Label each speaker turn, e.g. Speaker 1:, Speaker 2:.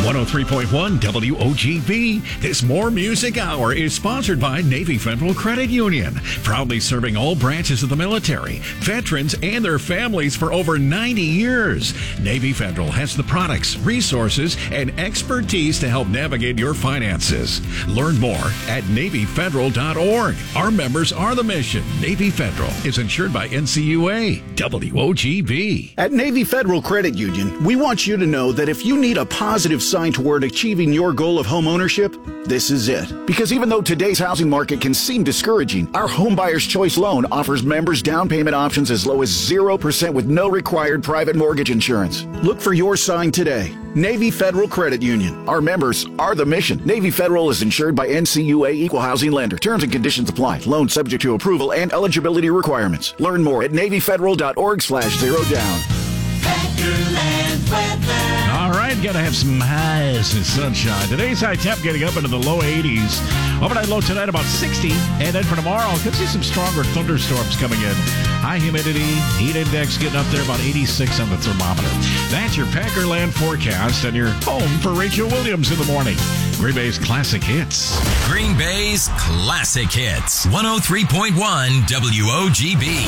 Speaker 1: 103.1 WOGB. This More Music Hour is sponsored by Navy Federal Credit Union, proudly serving all branches of the military, veterans, and their families for over 90 years. Navy Federal has the products, resources, and expertise to help navigate your finances. Learn more at NavyFederal.org. Our members are the mission. Navy Federal is insured by NCUA. WOGB.
Speaker 2: At Navy Federal Credit Union, we want you to know that if you need a positive sign toward achieving your goal of home ownership, this is it. Because even though today's housing market can seem discouraging, our Home Buyer's Choice loan offers members down payment options as low as 0% with no required private mortgage insurance. Look for your sign today. Navy Federal Credit Union. Our members are the mission. Navy Federal is insured by NCUA Equal Housing Lender. Terms and conditions apply. Loan subject to approval and eligibility requirements. Learn more at NavyFederal.org/zerodown.
Speaker 3: All right, gotta have some highs and sunshine. Today's high temp getting up into the low 80s. Overnight low tonight about 60. And then for tomorrow, could see some stronger thunderstorms coming in. High humidity, heat index getting up there about 86 on the thermometer. That's your Packerland forecast and your home for Rachel Williams in the morning. Green Bay's Classic Hits.
Speaker 4: Green Bay's Classic Hits. 103.1 WOGB.